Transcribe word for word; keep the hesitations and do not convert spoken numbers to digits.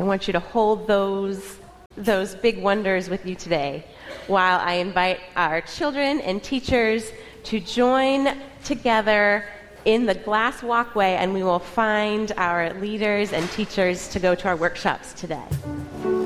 want you to hold those, those big wonders with you today while I invite our children and teachers to join together in the glass walkway, and we will find our leaders and teachers to go to our workshops today.